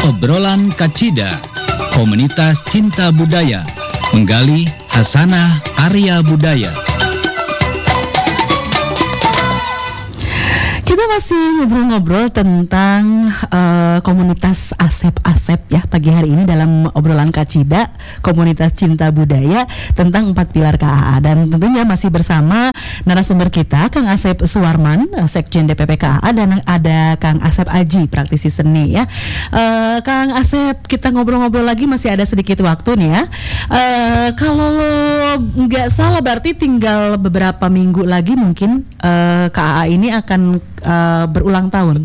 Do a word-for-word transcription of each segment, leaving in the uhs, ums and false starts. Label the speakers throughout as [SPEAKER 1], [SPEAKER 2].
[SPEAKER 1] Obrolan Kacida, komunitas cinta budaya, menggali hasanah Arya budaya.
[SPEAKER 2] Kita masih ngobrol-ngobrol tentang uh, komunitas Asep-Asep ya pagi hari ini dalam obrolan Kacida, komunitas cinta budaya tentang empat pilar K A A, dan tentunya masih bersama narasumber kita Kang Asep Suwarman, Sekjen D P P K A A, dan ada Kang Asep Aji, praktisi seni ya. Uh, Kang Asep, kita ngobrol-ngobrol lagi, masih ada sedikit waktu nih ya. Uh, kalau nggak salah berarti tinggal beberapa minggu lagi mungkin uh, K A A ini akan Uh, berulang tahun.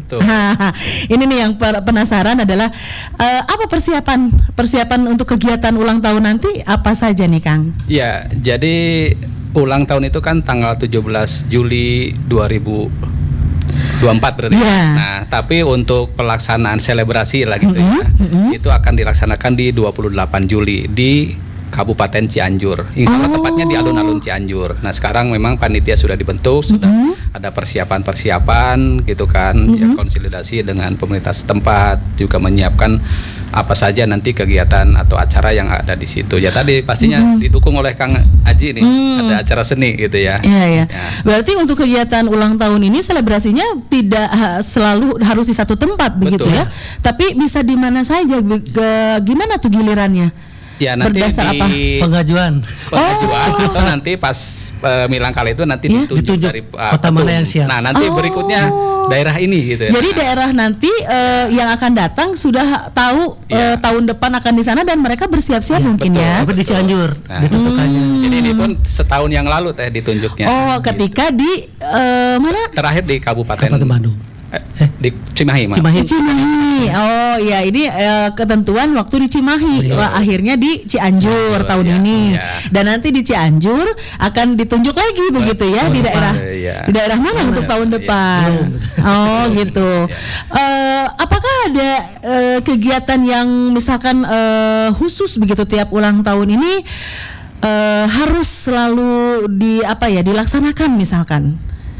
[SPEAKER 2] Ini nih yang penasaran adalah uh, apa persiapan persiapan untuk kegiatan ulang tahun nanti apa saja nih Kang?
[SPEAKER 3] Ya, jadi ulang tahun itu kan tanggal tujuh belas Juli dua ribu dua puluh empat berarti. Yeah. Nah, tapi untuk pelaksanaan selebrasi lah gitu mm-hmm, ya, mm-hmm. itu akan dilaksanakan di dua puluh delapan Juli di Kabupaten Cianjur. Insya Allah oh. tepatnya di alun-alun Cianjur. Nah, sekarang memang panitia sudah dibentuk, sudah mm-hmm. ada persiapan-persiapan gitu kan, mm-hmm. ya konsolidasi dengan pemerintah setempat, juga menyiapkan apa saja nanti kegiatan atau acara yang ada di situ. Ya tadi pastinya mm-hmm. didukung oleh Kang Aji nih, mm. ada acara seni gitu ya.
[SPEAKER 2] Iya, iya. Ya. Berarti untuk kegiatan ulang tahun ini selebrasinya tidak ha, selalu harus di satu tempat begitu. Betul. Ya. Tapi bisa di mana saja. Be- gimana tuh gilirannya?
[SPEAKER 3] Ya, nanti
[SPEAKER 2] berdasar
[SPEAKER 3] di
[SPEAKER 2] apa?
[SPEAKER 4] Pengajuan.
[SPEAKER 3] Pengajuan
[SPEAKER 2] Oh.
[SPEAKER 3] atau nanti pas uh, Milangkal itu nanti
[SPEAKER 2] ya?
[SPEAKER 3] ditunjuk,
[SPEAKER 4] ditunjuk
[SPEAKER 3] dari uh,
[SPEAKER 4] kota mana yang siap.
[SPEAKER 3] Nah, nanti
[SPEAKER 2] oh.
[SPEAKER 3] berikutnya daerah ini gitu ya.
[SPEAKER 2] Jadi
[SPEAKER 3] nah.
[SPEAKER 2] daerah nanti uh, yang akan datang sudah tahu uh,
[SPEAKER 3] ya.
[SPEAKER 2] tahun depan akan di sana dan mereka bersiap-siap ya, mungkin
[SPEAKER 3] betul,
[SPEAKER 2] ya.
[SPEAKER 4] Tapi di Cianjur
[SPEAKER 3] nah.
[SPEAKER 4] ditentukannya.
[SPEAKER 2] Hmm.
[SPEAKER 3] Jadi ini pun setahun yang lalu teh ditunjuknya.
[SPEAKER 2] Oh, ketika
[SPEAKER 3] gitu.
[SPEAKER 2] di uh, mana?
[SPEAKER 3] Terakhir di Kabupaten,
[SPEAKER 4] Kabupaten Bandung.
[SPEAKER 3] Eh, di Cimahi, Mas.
[SPEAKER 4] Cimahi.
[SPEAKER 2] Di Cimahi. Oh ya, ini uh, ketentuan waktu di Cimahi.
[SPEAKER 3] Betul.
[SPEAKER 2] Wah, akhirnya di Cianjur
[SPEAKER 3] Betul,
[SPEAKER 2] tahun
[SPEAKER 3] ya,
[SPEAKER 2] ini.
[SPEAKER 3] ya.
[SPEAKER 2] Dan nanti di Cianjur akan ditunjuk lagi begitu ya, di daerah
[SPEAKER 3] ya.
[SPEAKER 2] di daerah mana untuk
[SPEAKER 3] ya,
[SPEAKER 2] tahun
[SPEAKER 3] ya.
[SPEAKER 2] depan. Oh gitu.
[SPEAKER 3] Ya.
[SPEAKER 2] Uh, apakah ada uh, kegiatan yang misalkan uh, khusus begitu tiap ulang tahun ini uh, harus selalu di apa ya dilaksanakan misalkan?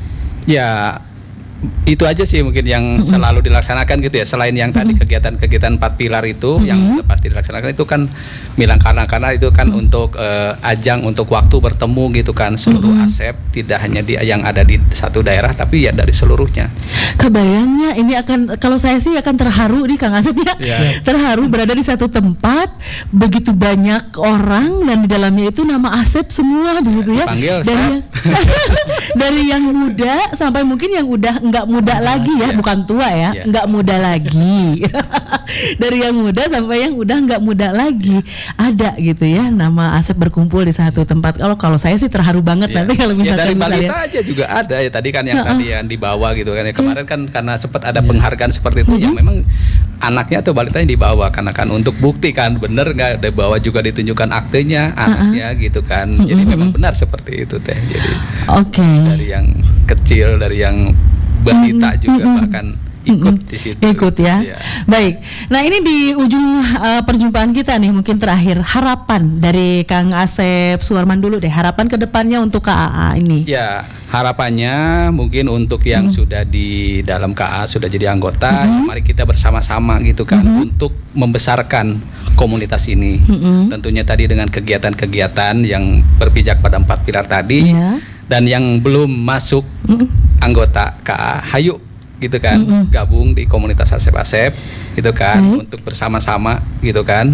[SPEAKER 3] Ya, itu aja sih mungkin yang mm-hmm. selalu dilaksanakan gitu ya. Selain yang tadi mm-hmm. kegiatan-kegiatan empat pilar itu mm-hmm. yang pasti dilaksanakan itu kan bilang karena karena itu kan mm-hmm. untuk uh, ajang untuk waktu bertemu gitu kan seluruh mm-hmm. Asep, tidak hanya di yang ada di satu daerah tapi ya dari seluruhnya.
[SPEAKER 2] Kebayangnya ini akan, kalau saya sih akan terharu nih Kang Asep ya. Yeah. Terharu berada di satu tempat begitu banyak orang dan di dalamnya itu nama Asep semua begitu ya.
[SPEAKER 3] Dipanggil,
[SPEAKER 2] dari yang, dari yang muda sampai mungkin yang udah nggak muda nah, lagi ya, yeah. bukan tua ya, yeah. nggak muda lagi. Dari yang muda sampai yang udah nggak muda lagi ada gitu ya, nama Asep berkumpul di satu tempat. Kalau kalau saya sih terharu banget yeah. nanti kalau misalkan
[SPEAKER 3] ya, dari balita
[SPEAKER 2] misalnya.
[SPEAKER 3] aja juga ada ya tadi kan yang
[SPEAKER 2] nah,
[SPEAKER 3] tadi yang dibawa gitu kan ya kemarin kan karena sempat ada
[SPEAKER 4] yeah.
[SPEAKER 3] penghargaan seperti itu
[SPEAKER 2] mm-hmm.
[SPEAKER 3] ya memang anaknya atau balitanya dibawa karena kan untuk bukti kan bener nggak dibawa juga ditunjukkan aktenya anaknya uh-huh. gitu kan mm-hmm. jadi memang benar seperti itu teh jadi
[SPEAKER 2] okay.
[SPEAKER 3] dari yang kecil dari yang balita mm-hmm. juga bahkan ikut mm-hmm. di situ.
[SPEAKER 2] Ikut ya.
[SPEAKER 3] ya.
[SPEAKER 2] Baik. Nah, ini di ujung uh, perjumpaan kita nih mungkin terakhir harapan dari Kang Asep Suwarman dulu deh. Harapan kedepannya untuk K A A ini.
[SPEAKER 3] Ya, harapannya mungkin untuk yang mm-hmm. sudah di dalam K A A sudah jadi anggota, mm-hmm. ya mari kita bersama-sama gitu kan mm-hmm. untuk membesarkan komunitas ini. Mm-hmm. Tentunya tadi dengan kegiatan-kegiatan yang berpijak pada empat pilar tadi. Yeah. Dan yang belum masuk mm-hmm. anggota K A A, hayu gitu kan, mm-hmm. gabung di komunitas Asep-Asep gitu kan, mm-hmm. untuk bersama-sama gitu kan,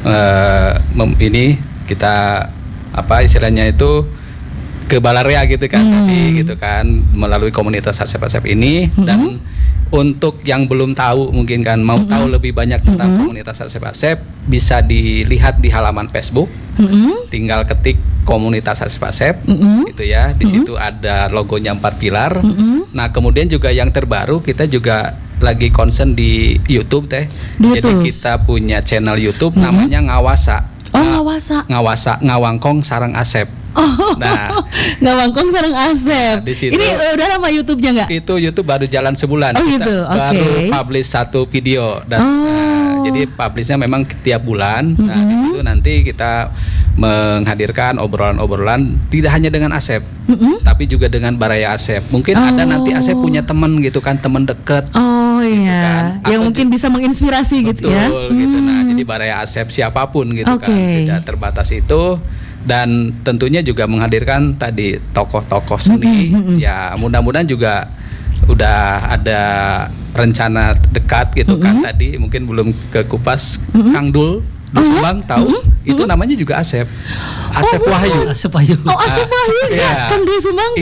[SPEAKER 3] uh, mem- ini kita apa istilahnya itu ke Balarea gitu kan, mm-hmm. tadi gitu kan melalui komunitas Asep-Asep ini mm-hmm. dan untuk yang belum tahu mungkin kan mau mm-hmm. tahu lebih banyak tentang mm-hmm. komunitas Asep-Asep bisa dilihat di halaman Facebook, mm-hmm. tinggal ketik komunitas Asep-Asep mm-hmm. gitu ya, di mm-hmm. situ ada logonya empat pilar. Mm-hmm. Nah kemudian juga yang terbaru kita juga lagi concern di YouTube teh, di jadi YouTube. Kita punya channel YouTube mm-hmm. namanya Ngawasa.
[SPEAKER 2] Oh Ngawasa.
[SPEAKER 3] Ngawasa Ngawangkong Sareng Asep.
[SPEAKER 2] Oh,
[SPEAKER 3] nah,
[SPEAKER 2] Ngawangkong Sareng Asep.
[SPEAKER 3] Nah, situ,
[SPEAKER 2] ini uh, udah lama YouTube-nya nggak?
[SPEAKER 3] Itu YouTube baru jalan sebulan.
[SPEAKER 2] Oh
[SPEAKER 3] kita
[SPEAKER 2] gitu, oke.
[SPEAKER 3] Baru publish satu video dan
[SPEAKER 2] oh.
[SPEAKER 3] uh, jadi publishnya memang tiap bulan. Mm-hmm. Nah di situ nanti kita menghadirkan obrolan-obrolan tidak hanya dengan Asep, mm-hmm. tapi juga dengan Baraya Asep. Mungkin oh. ada nanti Asep punya teman gitu kan, teman dekat.
[SPEAKER 2] Oh. Oh
[SPEAKER 3] gitu
[SPEAKER 2] iya,
[SPEAKER 3] kan.
[SPEAKER 2] yang
[SPEAKER 3] Aku
[SPEAKER 2] mungkin
[SPEAKER 3] ju-
[SPEAKER 2] bisa menginspirasi gitu ya.
[SPEAKER 3] Betul gitu. Nah,
[SPEAKER 2] Hmm.
[SPEAKER 3] jadi Baraya Asep siapapun gitu
[SPEAKER 2] Oke.
[SPEAKER 3] kan, tidak terbatas itu. Dan tentunya juga menghadirkan tadi tokoh-tokoh seni.
[SPEAKER 2] Mm-mm, mm-mm.
[SPEAKER 3] Ya, mudah-mudahan juga udah ada rencana dekat gitu kan. Tadi mungkin belum ke kupas. Kang Dul Dul Sumbang tahu? Itu namanya juga Asep. Asep
[SPEAKER 2] Oh,
[SPEAKER 3] Wahyu.
[SPEAKER 4] Asep Wahyu.
[SPEAKER 2] Oh, Asep Wahyu ya,
[SPEAKER 3] Iya.
[SPEAKER 2] Kang Dul Sumbang